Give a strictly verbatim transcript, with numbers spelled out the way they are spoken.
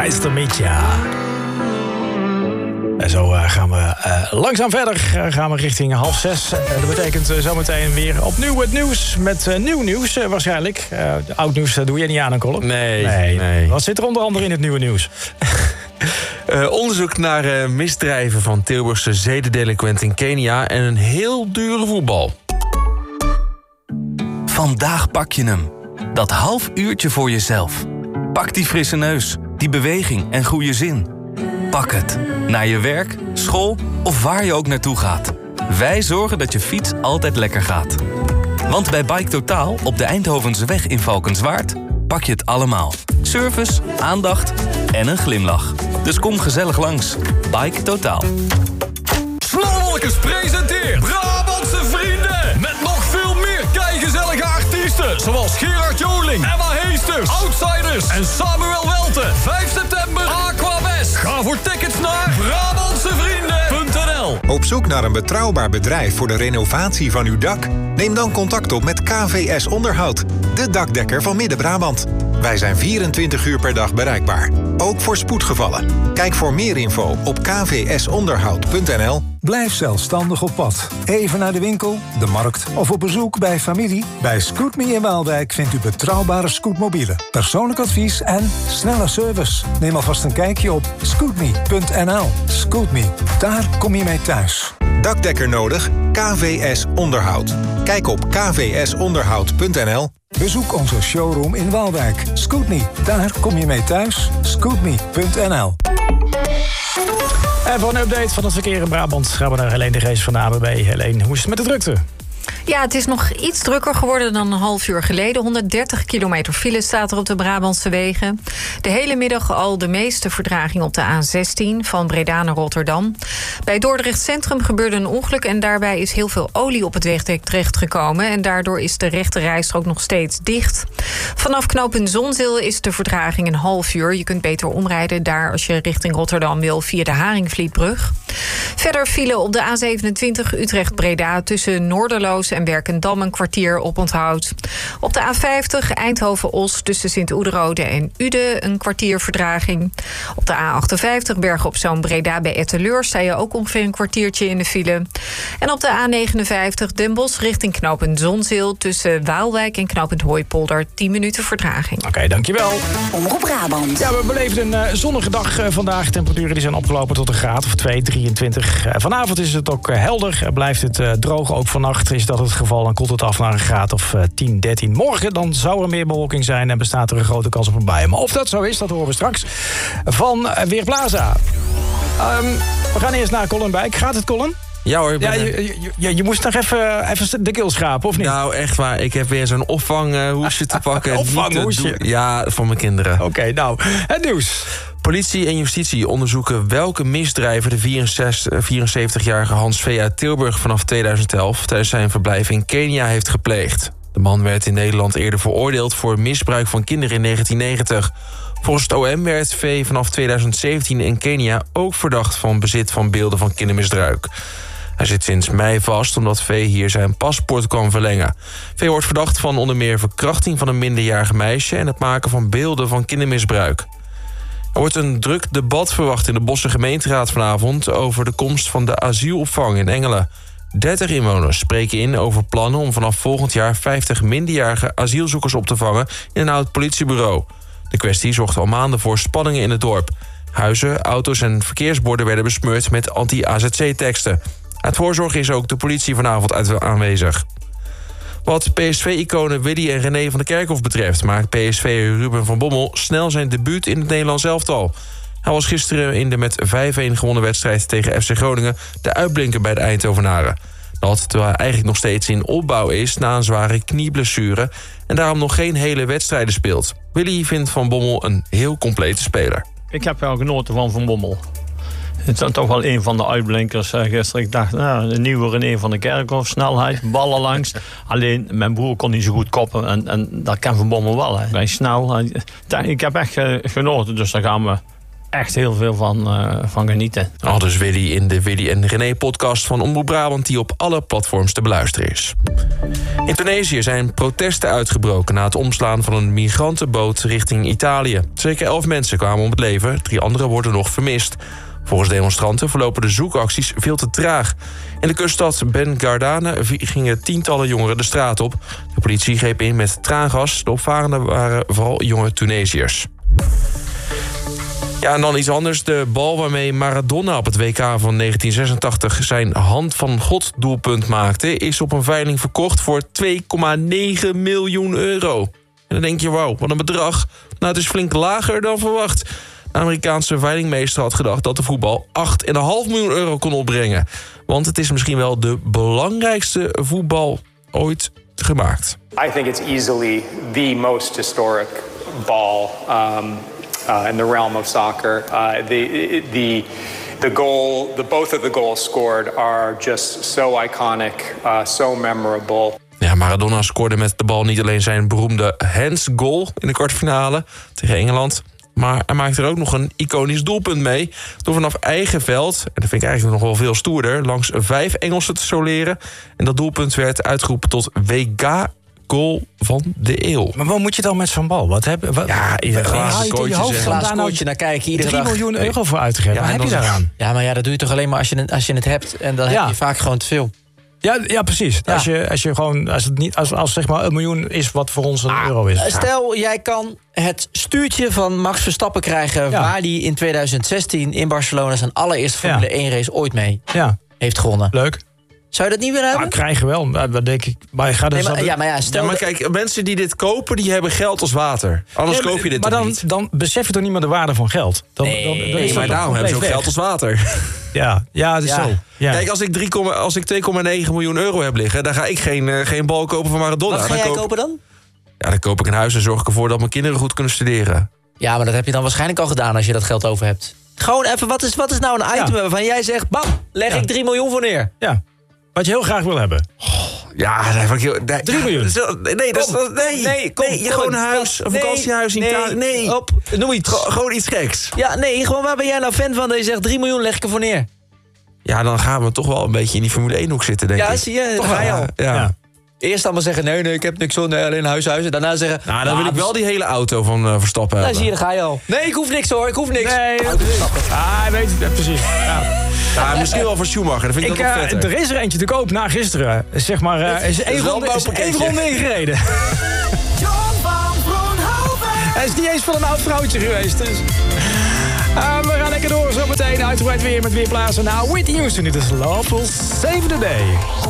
Nice to meet ya. En zo uh, gaan we uh, langzaam verder. Uh, gaan we richting half zes. Uh, dat betekent uh, zometeen weer opnieuw het nieuws. Met uh, nieuw nieuws uh, waarschijnlijk. Uh, oud nieuws uh, doe je niet aan, een column. Nee, nee, nee. Wat zit er onder andere in het nieuwe nieuws? uh, onderzoek naar uh, misdrijven van Tilburgse zedendelinquenten in Kenia... en een heel dure voetbal. Vandaag pak je hem. Dat half uurtje voor jezelf. Pak die frisse neus, die beweging en goede zin. Pak het. Naar je werk, school of waar je ook naartoe gaat. Wij zorgen dat je fiets altijd lekker gaat. Want bij Bike Totaal op de Eindhovense weg in Valkenswaard... pak je het allemaal. Service, aandacht en een glimlach. Dus kom gezellig langs. Bike Totaal. Slowwalkers presenteert Brabantse Vrienden. Met nog veel meer keigezellige artiesten. Zoals Gerard Joling, Emma Heesters, Outsiders en Samuel Welten. vijf september Aquawest. Ga voor tickets naar Brabantse Vrienden punt n l. Op zoek naar een betrouwbaar bedrijf voor de renovatie van uw dak? Neem dan contact op met K V S Onderhoud, de dakdekker van Midden-Brabant. Wij zijn vierentwintig uur per dag bereikbaar, ook voor spoedgevallen. Kijk voor meer info op k v s onderhoud punt n l. Blijf zelfstandig op pad. Even naar de winkel, de markt of op bezoek bij familie. Bij Scootme in Waalwijk vindt u betrouwbare scootmobielen, persoonlijk advies en snelle service. Neem alvast een kijkje op scootme punt n l. Scootme, daar kom je mee thuis. Dakdekker nodig? K V S Onderhoud. Kijk op k v s onderhoud punt n l. Bezoek onze showroom in Waalwijk. Scootme, daar kom je mee thuis. scootme punt n l. En voor een update van het verkeer in Brabant gaan we naar Helene de Geest van de A B B. Helene, hoe is het met de drukte? Ja, het is nog iets drukker geworden dan een half uur geleden. honderddertig kilometer file staat er op de Brabantse wegen. De hele middag al de meeste vertraging op de A zestien van Breda naar Rotterdam. Bij Dordrecht Centrum gebeurde een ongeluk en daarbij is heel veel olie op het wegdek terechtgekomen. En daardoor is de rechte rijstrook nog steeds dicht. Vanaf knooppunt Zonzeel is de vertraging een half uur. Je kunt beter omrijden daar als je richting Rotterdam wil via de Haringvlietbrug. Verder file op de A zevenentwintig Utrecht-Breda tussen Noorderloos en Werkendam een kwartier op onthoud. Op de A vijftig Eindhoven-Os tussen Sint-Oederode en Uden een kwartier vertraging. Op de A achtenvijftig Bergen op Zoom Breda bij Etteleur sta je ook ongeveer een kwartiertje in de file. En op de A negenenvijftig Den Bosch richting knooppunt Zonzeel tussen Waalwijk en knooppunt Hooipolder tien minuten vertraging. Oké, okay, dankjewel. Omroep Brabant. Ja, we beleefden een uh, zonnige dag uh, vandaag. Temperaturen die zijn opgelopen tot een graad of twee, drieëntwintig. Uh, vanavond is het ook uh, helder. Uh, blijft het uh, droog. Ook vannacht is dat het geval. Dan koelt het af naar een graad of uh, tien, dertien. Morgen dan zou er meer bewolking zijn en bestaat er een grote kans op een bui. Maar of dat zo is, dat horen we straks van uh, Weerplaza. Um, we gaan eerst naar Colin Bijk. Gaat het, Colin? Ja hoor. Ja, je, je, je, je moest nog even, even de keel schrapen, of niet? Nou, echt waar. Ik heb weer zo'n opvanghoesje te pakken. Opvanghoesje? Ja, voor mijn kinderen. Oké, okay, nou, het nieuws. Politie en justitie onderzoeken welke misdrijven de vierenzeventigjarige Hans V. uit Tilburg vanaf tweeduizend elf... tijdens zijn verblijf in Kenia heeft gepleegd. De man werd in Nederland eerder veroordeeld voor misbruik van kinderen in negentien negentig. Volgens het O M werd V. vanaf tweeduizend zeventien in Kenia ook verdacht van bezit van beelden van kindermisbruik. Hij zit sinds mei vast omdat V. hier zijn paspoort kwam verlengen. V. wordt verdacht van onder meer verkrachting van een minderjarig meisje en het maken van beelden van kindermisbruik. Er wordt een druk debat verwacht in de Bosse gemeenteraad vanavond over de komst van de asielopvang in Engelen. dertig inwoners spreken in over plannen om vanaf volgend jaar vijftig minderjarige asielzoekers op te vangen in een oud politiebureau. De kwestie zorgde al maanden voor spanningen in het dorp. Huizen, auto's en verkeersborden werden besmeurd met anti-A Z C-teksten. Uit voorzorg is ook de politie vanavond uit aanwezig. Wat P S V-iconen Willy en René van der Kerkhof betreft maakt P S V'er Ruben van Bommel snel zijn debuut in het Nederlands elftal. Hij was gisteren in de met vijf-een gewonnen wedstrijd tegen F C Groningen de uitblinker bij de Eindhovenaren. Dat terwijl hij eigenlijk nog steeds in opbouw is na een zware knieblessure en daarom nog geen hele wedstrijden speelt. Willy vindt Van Bommel een heel complete speler. Ik heb wel genoten van Van Bommel. Het is toch wel een van de uitblinkers uh, gisteren. Ik dacht, nou, de nieuwe René van der Kerkhof, snelheid, ballen langs. Alleen, mijn broer kon niet zo goed koppen en, en dat kan Van Bommel wel. Hè. Hij is snel. Hij, ik heb echt uh, genoten, dus daar gaan we echt heel veel van, uh, van genieten. Al dus Willy in de Willy en René podcast van Omroep Brabant... die op alle platforms te beluisteren is. In Tunesië zijn protesten uitgebroken... na het omslaan van een migrantenboot richting Italië. Zeker elf mensen kwamen om het leven. Drie anderen worden nog vermist. Volgens demonstranten verlopen de zoekacties veel te traag. In de kuststad Ben Gardane gingen tientallen jongeren de straat op. De politie greep in met traangas. De opvarenden waren vooral jonge Tunesiërs. Ja, en dan iets anders. De bal waarmee Maradona op het W K van negentien zesentachtig... zijn hand van God doelpunt maakte... is op een veiling verkocht voor twee komma negen miljoen euro. En dan denk je, wauw, wat een bedrag. Nou, het is flink lager dan verwacht. De Amerikaanse veilingmeester had gedacht dat de voetbal acht komma vijf miljoen euro kon opbrengen. Want het is misschien wel de belangrijkste voetbal ooit gemaakt. I think it's easily the most historic ball um, uh, in the realm of soccer. Uh, the the the goal, the both of the goals scored are just so iconic, uh, so memorable. Ja, Maradona scoorde met de bal niet alleen zijn beroemde hands-goal in de kwartfinale tegen Engeland, maar hij maakte er ook nog een iconisch doelpunt mee door vanaf eigen veld, en dat vind ik eigenlijk nog wel veel stoerder, langs vijf Engelsen te soleren. En dat doelpunt werd uitgeroepen tot W K-goal van de eeuw. Maar wat moet je dan met zo'n bal? Wat heb, wat, ja, in een glazen kooitje glazen kooitje naar kijken iedere dag. drie miljoen euro voor uit te geven. Ja, Wat heb je daaraan? Ja, maar ja, dat doe je toch alleen maar als je het, als je het hebt. En dan ja. heb je vaak gewoon te veel. Ja, ja, precies. Ja. Als je, als je gewoon, als het niet, als, als zeg maar een miljoen is wat voor ons een ah, euro is. Stel, jij kan het stuurtje van Max Verstappen krijgen, ja, waar die in tweeduizend zestien in Barcelona zijn allereerste Formule ja. één race ooit mee ja. heeft gewonnen. Leuk. Zou je dat niet willen hebben? Nou, krijgen wel. Dat denk ik. Maar je gaat dus nee, maar, ja, maar ja, stel ja, maar kijk, mensen die dit kopen, die hebben geld als water. Anders nee, koop je dit maar toch dan, niet. dan besef je toch niet meer de waarde van geld. Dan, nee, dan, dan is nee maar daarom hebben ze ook weg. Geld als water. Ja, ja, dat is ja. zo. Ja. Kijk, als ik, drie, als ik twee komma negen miljoen euro heb liggen, dan ga ik geen, uh, geen bal kopen van Maradona. Wat ga dan jij koop... kopen dan? Ja, dan koop ik een huis en zorg ik ervoor dat mijn kinderen goed kunnen studeren. Ja, maar dat heb je dan waarschijnlijk al gedaan als je dat geld over hebt. Gewoon even, wat is, wat is nou een item ja. waarvan jij zegt, bam, leg ja. ik drie miljoen voor neer. Ja. Wat je heel graag wil hebben. Oh, ja, dat heb ik heel... Nee, drie miljoen? Nee, dat is... Nee, nee, kom, nee je gewoon een huis, een vakantiehuis in Italië. Nee, nee. Op, noem iets. Go, gewoon iets geks. Ja, nee, gewoon waar ben jij nou fan van dat je zegt drie miljoen leg ik ervoor neer? Ja, dan gaan we toch wel een beetje in die Formule één hoek zitten, denk ja, ik. Ja, zie je, toch ga je al. Ja. Ja. Eerst allemaal zeggen, nee, nee, ik heb niks van, alleen huishuizen. Daarna zeggen... Nou, dan nou, wil ik wel die hele auto van uh, Verstappen nou, hebben. Zie je, dan ga je al. Nee, ik hoef niks hoor, ik hoef niks. Nee, ah, hij weet het, precies. Ja. Ja, misschien wel voor Schumacher, dat vind ik, ik nog vetter. Er is er eentje te koop na gisteren. Zeg maar, uh, is één ronde, is één ronde ingereden. John van Vroonhoven. Hij is niet eens van een oud vrouwtje geweest. Dus. Uh, we gaan lekker door, zo meteen uitgebreid weer met weer plaatsen. Nou, Whitney Houston, dit is Love Will Save the Day.